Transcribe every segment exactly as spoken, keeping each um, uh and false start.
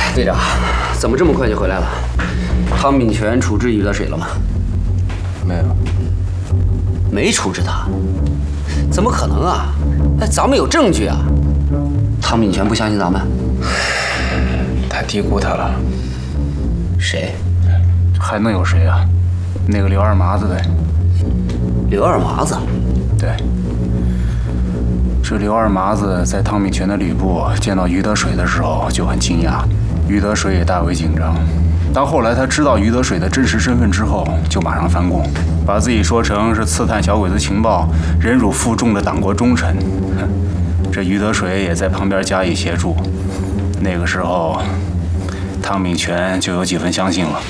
队长，怎么这么快就回来了？汤秉权处置于德水了吗？ 没有， 没处置他？怎么可能啊？哎，咱们有证据啊！汤秉权不相信咱们？ 太低估他了。 谁？ 还能有谁啊？那个刘二麻子呗。 刘二麻子？ 对。这刘二麻子在汤秉权的旅部见到于德水的时候就很惊讶，于德水也大为紧张。当后来他知道于德水的真实身份之后，就马上翻供，把自己说成是刺探小鬼子情报、忍辱负重的党国忠臣。这于德水也在旁边加以协助。那个时候，汤秉权就有几分相信了。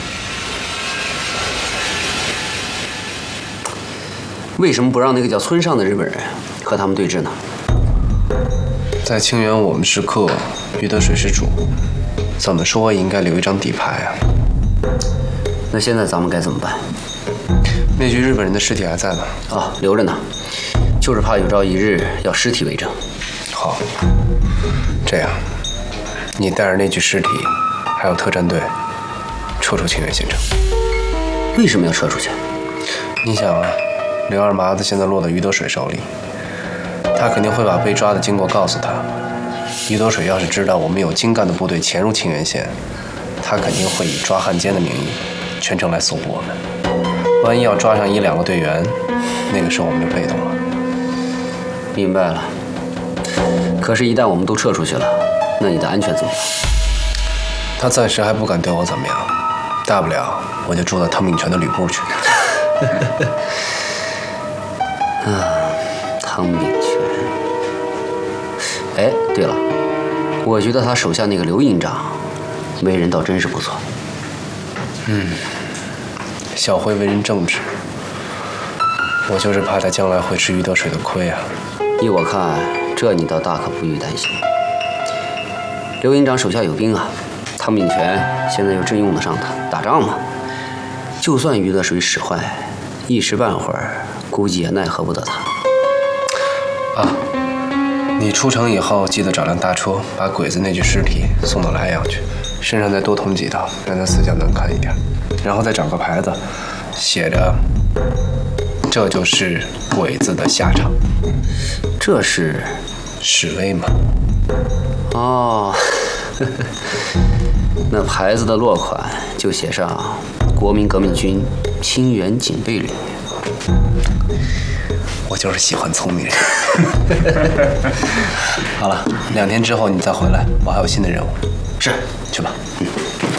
为什么不让那个叫村上的日本人和他们对峙呢？ 在清源，我们是客，于德水是主，怎么说也应该留一张底牌啊。 那现在咱们该怎么办？ 那具日本人的尸体还在呢。 啊，留着呢，就是怕有朝一日要尸体为证。 好，这样，你带着那具尸体，还有特战队，撤出清源县城。 为什么要撤出去？ 你想啊，刘二麻子现在落到于德水手里，他肯定会把被抓的经过告诉他。于德水要是知道我们有精干的部队潜入清源县，他肯定会以抓汉奸的名义全程来搜捕我们。万一要抓上一两个队员，那个时候我们就被动了。 明白了。可是，一旦我们都撤出去了，那你的安全怎么办？ 他暂时还不敢对我怎么样，大不了我就住到汤秉权的旅部去。 啊，汤秉权。哎，对了，我觉得他手下那个刘营长，为人倒真是不错。 嗯，小辉为人正直，我就是怕他将来会吃于德水的亏啊。 依我看，这你倒大可不必担心。刘营长手下有兵啊，汤秉权现在又真用得上他，打仗嘛。就算于德水使坏，一时半会儿估计也奈何不得他。 啊，你出城以后记得找辆大车，把鬼子那具尸体送到莱阳去，身上再多捅几刀，让他死相难看一点，然后再找个牌子，写着“这就是鬼子的下场”。 这是示威嘛？ 哦，那牌子的落款就写上“国民革命军清源警备旅”。 我就是喜欢聪明人。好了，两天之后你再回来，我还有新的任务。 是， 去吧。嗯。